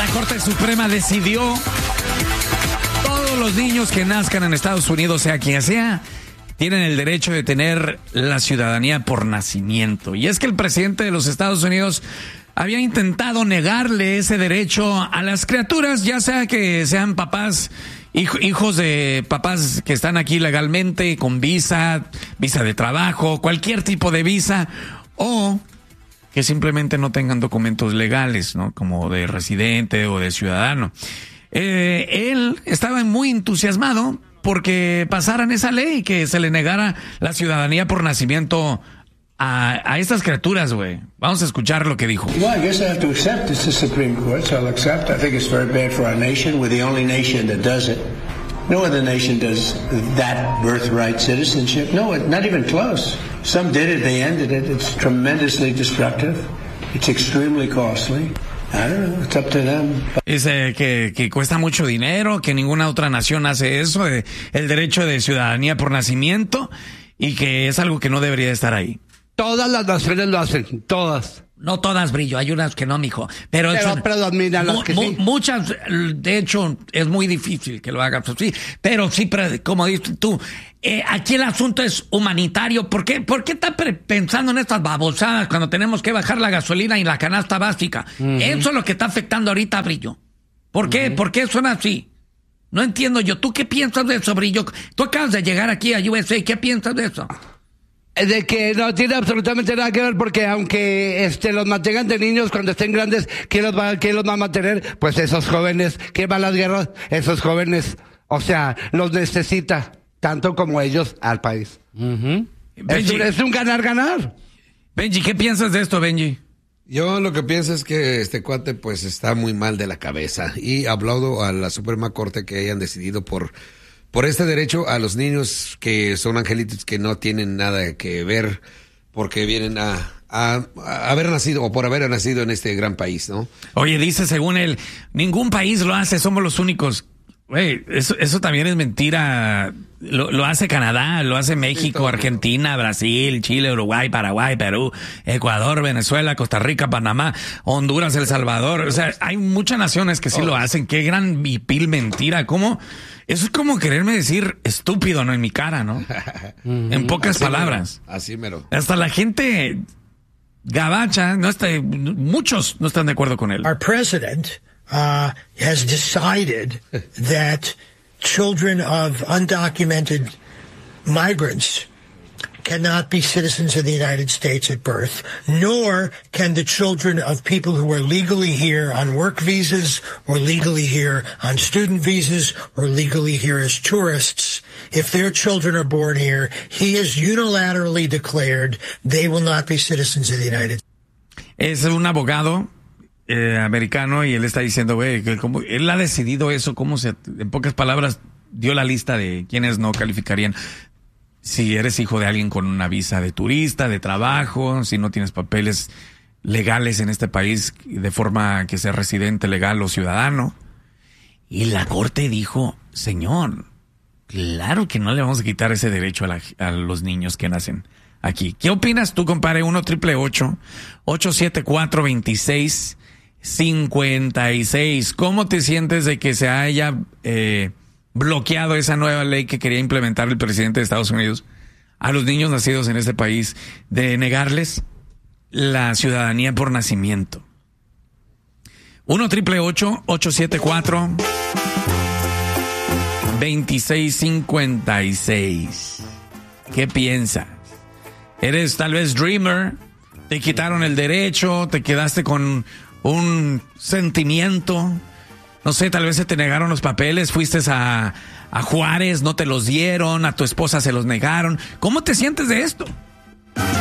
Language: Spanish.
La Corte Suprema decidió todos los niños que nazcan en Estados Unidos, sea quien sea, tienen el derecho de tener la ciudadanía por nacimiento. Y es que el presidente de los Estados Unidos había intentado negarle ese derecho a las criaturas, ya sea que sean papás, hijos de papás que están aquí legalmente, con visa de trabajo, cualquier tipo de visa, o que simplemente no tengan documentos legales, ¿no? Como de residente o de ciudadano. Él estaba muy entusiasmado porque pasaran esa ley, que se le negara la ciudadanía por nacimiento a estas criaturas, güey. Vamos a escuchar lo que dijo. Well, I guess I have to accept it's the Supreme Court, so I'll accept. I think it's very bad for our nation. We're the only nation that does it. No other nation does that birthright citizenship. No, not even close. Some did it, they ended it. It's tremendously destructive. It's extremely costly. I don't know, it's up to them. Dice que cuesta mucho dinero, que ninguna otra nación hace eso, el derecho de ciudadanía por nacimiento, y que es algo que no debería estar ahí. Todas las naciones lo hacen, todas. No todas, Brillo, hay unas que no, mijo. Pero predominan las que sí. Muchas, de hecho, es muy difícil que lo hagas así. Pero sí, como dices tú, aquí el asunto es humanitario. ¿Por qué está pensando en estas babosadas cuando tenemos que bajar la gasolina y la canasta básica? Uh-huh. Eso es lo que está afectando ahorita, Brillo. ¿Por qué? Uh-huh. ¿Por qué suena así? No entiendo yo. ¿Tú qué piensas de eso, Brillo? Tú acabas de llegar aquí a USA. ¿Qué piensas de eso? De que no tiene absolutamente nada que ver, porque aunque los mantengan de niños, cuando estén grandes, ¿quién los va a mantener? Pues esos jóvenes que van a las guerras, esos jóvenes, o sea, los necesita tanto como ellos al país. Uh-huh. Es un ganar-ganar. Benji, ¿qué piensas de esto, Benji? Yo lo que pienso es que este cuate pues está muy mal de la cabeza, y aplaudo a la Suprema Corte que hayan decidido por este derecho a los niños que son angelitos, que no tienen nada que ver, porque vienen a haber nacido, o por haber nacido en este gran país, ¿no? Oye, dice, según él, ningún país lo hace, somos los únicos. Güey, eso también es mentira. Lo hace Canadá, lo hace México, Argentina, Brasil, Chile, Uruguay, Paraguay, Perú, Ecuador, Venezuela, Costa Rica, Panamá, Honduras, El Salvador. O sea, hay muchas naciones que sí lo hacen. Qué gran vil mentira. ¿Cómo? Eso es como quererme decir estúpido, ¿no? En mi cara, ¿no? En pocas palabras. Así mero. Hasta la gente gabacha, muchos no están de acuerdo con él. Our president has decided that children of undocumented migrants cannot be citizens of the United States at birth, nor can the children of people who are legally here on work visas or legally here on student visas or legally here as tourists. If their children are born here, he has unilaterally declared they will not be citizens of the United States. Es un abogado americano, y él está diciendo, güey, que como él ha decidido eso, en pocas palabras, dio la lista de quienes no calificarían. Si eres hijo de alguien con una visa de turista, de trabajo, si no tienes papeles legales en este país de forma que sea residente legal o ciudadano. Y la corte dijo, señor, claro que no le vamos a quitar ese derecho a los niños que nacen aquí. ¿Qué opinas tú, compadre? 1-888-874-2656. ¿Cómo te sientes de que se haya bloqueado esa nueva ley que quería implementar el presidente de Estados Unidos a los niños nacidos en este país, de negarles la ciudadanía por nacimiento? 1-888-874-2656. ¿Qué piensas? ¿Eres tal vez dreamer? ¿Te quitaron el derecho? ¿Te quedaste con un sentimiento? No sé, tal vez se te negaron los papeles, fuiste a Juárez, no te los dieron, a tu esposa se los negaron. ¿Cómo te sientes de esto?